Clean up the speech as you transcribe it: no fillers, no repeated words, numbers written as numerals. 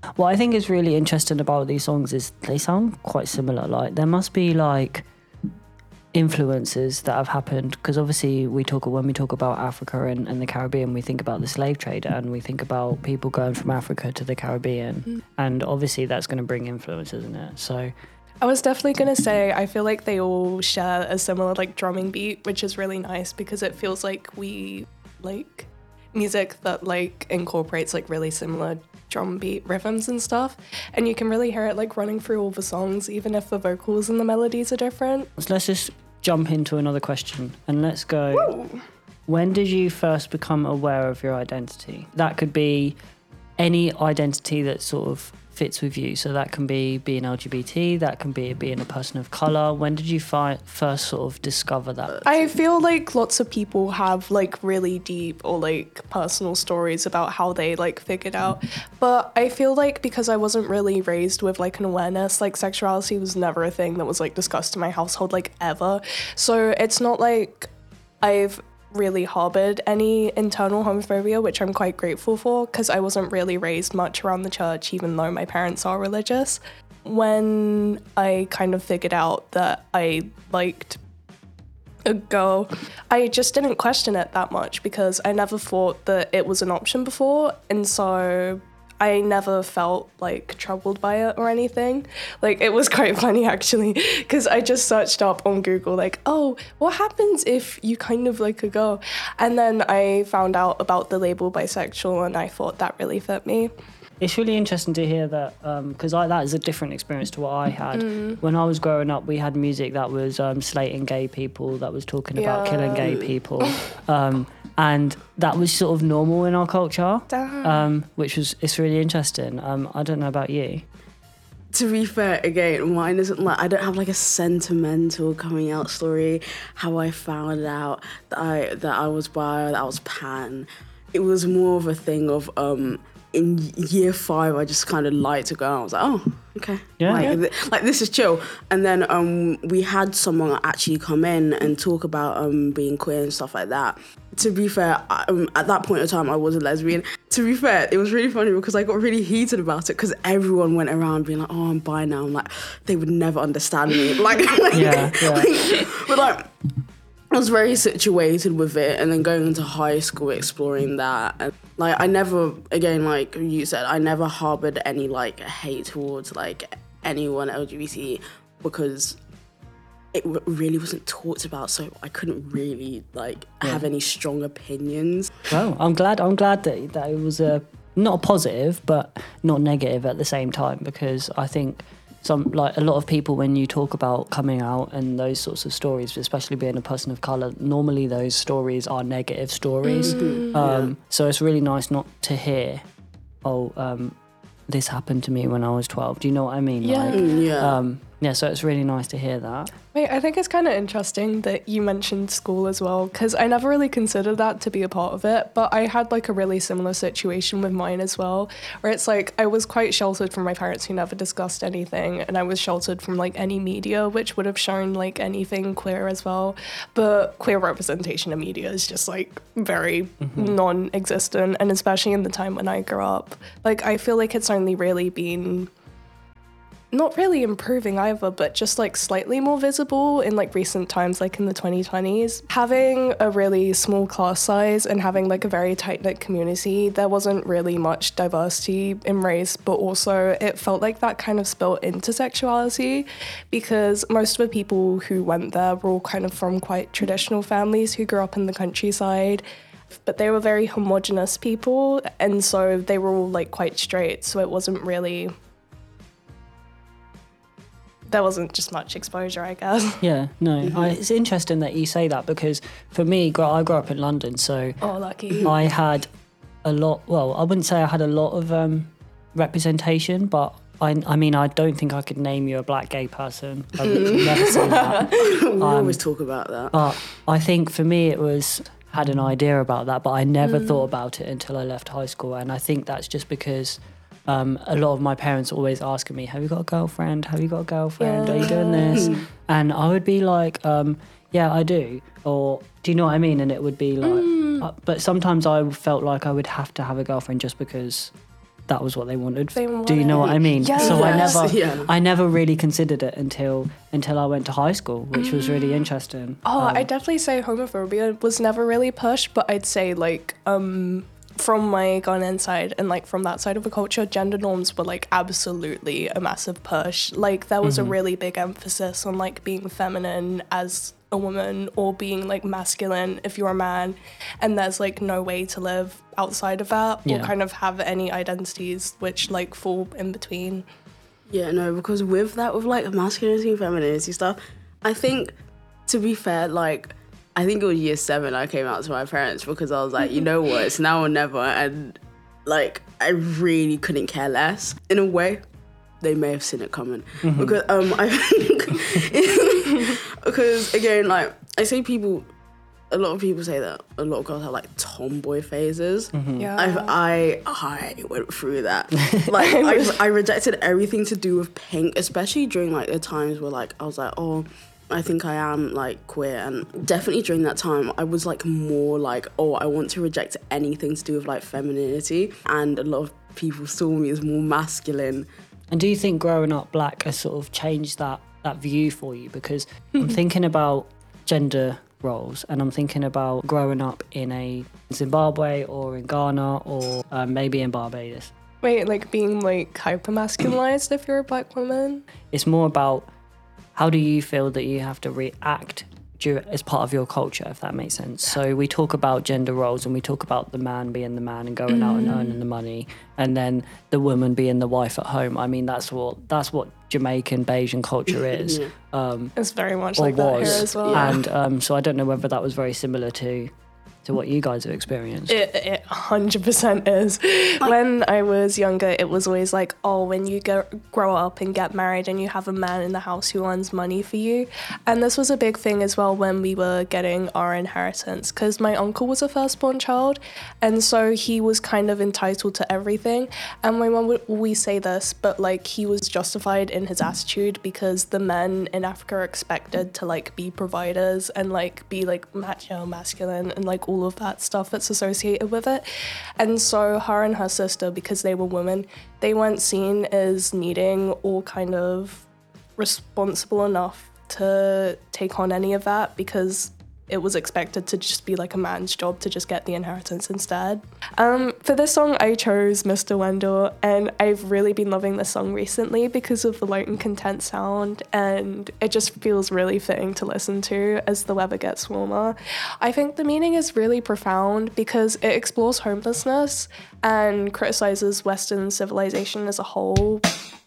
What I think is really interesting about these songs is they sound quite similar. Like there must be like influences that have happened, because obviously when we talk about Africa and the Caribbean, we think about the slave trade and we think about people going from Africa to the Caribbean, and obviously that's going to bring influence, isn't it? So I was definitely going to say, I feel like they all share a similar like drumming beat, which is really nice because it feels like we like music that like incorporates like really similar drum beat rhythms and stuff, and you can really hear it like running through all the songs, even if the vocals and the melodies are different. So let's just jump into another question and let's go. Woo. When did you first become aware of your identity? That could be any identity that sort of fits with you. So that can be being LGBT, that can be being a person of colour. When did you first sort of discover that? I feel like lots of people have like really deep or like personal stories about how they like figured out. But I feel like because I wasn't really raised with like an awareness, like sexuality was never a thing that was like discussed in my household like ever. So it's not like I've really harbored any internal homophobia, which I'm quite grateful for because I wasn't really raised much around the church, even though my parents are religious. When I kind of figured out that I liked a girl, I just didn't question it that much because I never thought that it was an option before, and so I never felt like troubled by it or anything. Like it was quite funny actually, because I just searched up on Google like, oh, what happens if you kind of like a girl? And then I found out about the label bisexual, and I thought that really fit me. It's really interesting to hear that, because that is a different experience to what I had. When I was growing up, we had music that was slating gay people, that was talking about killing gay people. And that was sort of normal in our culture, it's really interesting. I don't know about you. To be fair, again, mine isn't like, I don't have like a sentimental coming out story, how I found out that I was bi or that I was pan. It was more of a thing of, in year 5, I just kind of liked a girl. I was like, oh, okay. Yeah. Like this is chill. And then we had someone actually come in and talk about being queer and stuff like that. To be fair, at that point in time, I was a lesbian. To be fair, it was really funny because I got really heated about it because everyone went around being like, oh, I'm bi now. I'm like, they would never understand me. But like, I was very situated with it, and then going into high school, exploring that. And like, I never, again, like you said, I never harbored any like hate towards like anyone LGBT because it really wasn't talked about, so I couldn't really like have any strong opinions. Well, I'm glad that it was not a positive, but not negative at the same time, because I think a lot of people, when you talk about coming out and those sorts of stories, especially being a person of colour, normally those stories are negative stories. So it's really nice not to hear, this happened to me when I was 12. Do you know what I mean? So it's really nice to hear that. Wait, I think it's kind of interesting that you mentioned school as well, because I never really considered that to be a part of it, but I had like a really similar situation with mine as well, where it's like I was quite sheltered from my parents who never discussed anything, and I was sheltered from like any media which would have shown like anything queer as well, but queer representation in media is just like very non-existent, and especially in the time when I grew up, like I feel like it's only really been not really improving either, but just like slightly more visible in like recent times, like in the 2020s. Having a really small class size and having like a very tight-knit community, there wasn't really much diversity in race, but also it felt like that kind of spilled into sexuality, because most of the people who went there were all kind of from quite traditional families who grew up in the countryside, but they were very homogenous people, and so they were all like quite straight, so it wasn't really... there wasn't just much exposure, I guess. Yeah, no. It's interesting that you say that, because for me, I grew up in London, so lucky. I had a lot, well, I wouldn't say I had a lot of representation, but I mean, I don't think I could name you a black gay person. I would never say that. We always talk about that. But I think for me, had an idea about that, but I never thought about it until I left high school, and I think that's just because... a lot of my parents always asking me, have you got a girlfriend? Have you got a girlfriend? Are you doing this? And I would be like, yeah, I do. Or, do you know what I mean? And it would be like, but sometimes I felt like I would have to have a girlfriend just because that was what they wanted. They Do you know what I mean? Yes. So Yes. I never really considered it until I went to high school, which was really interesting. Oh, I'd definitely say homophobia was never really pushed, but I'd say like from my Ghanaian side and like from that side of the culture, gender norms were like absolutely a massive push. Like there was a really big emphasis on like being feminine as a woman or being like masculine if you're a man, and there's like no way to live outside of that or kind of have any identities which like fall in between. Yeah, no, because with that, with like masculinity and femininity stuff, I think, to be fair, like, I think it was year 7 I came out to my parents because I was like, you know what, it's now or never. And like, I really couldn't care less. In a way, they may have seen it coming. Because I think, because again, like, I say a lot of people say that a lot of girls have like tomboy phases. Yeah. I went through that. Like I rejected everything to do with pink, especially during like the times where like I was like, oh, I think I am like queer. And definitely during that time I was like more like, oh, I want to reject anything to do with like femininity. And a lot of people saw me as more masculine. And do you think growing up black has sort of changed that view for you? Because I'm thinking about gender roles and I'm thinking about growing up in a Zimbabwe or in Ghana or maybe in Barbados. Wait, like being like hyper masculinized if you're a black woman? It's more about how do you feel that you have to react as part of your culture, if that makes sense. So we talk about gender roles and we talk about the man being the man and going out and earning the money, and then the woman being the wife at home. I mean, that's what Jamaican Bajan culture is. It's very much or like that was. here as well. And so I don't know whether that was very similar to what you guys have experienced. It 100% is. When I was younger, it was always like, oh, when you grow up and get married and you have a man in the house who earns money for you. And this was a big thing as well when we were getting our inheritance, because my uncle was a firstborn child, and so he was kind of entitled to everything. And my mum would always say this, but like he was justified in his attitude because the men in Africa are expected to like be providers and like be like macho, masculine, and like all of that stuff that's associated with it. And so her and her sister, because they were women, they weren't seen as needing or kind of responsible enough to take on any of that because it was expected to just be like a man's job to just get the inheritance instead. For this song, I chose Mr. Wendell, and I've really been loving this song recently because of the light and content sound, and it just feels really fitting to listen to as the weather gets warmer. I think the meaning is really profound because it explores homelessness and criticizes Western civilization as a whole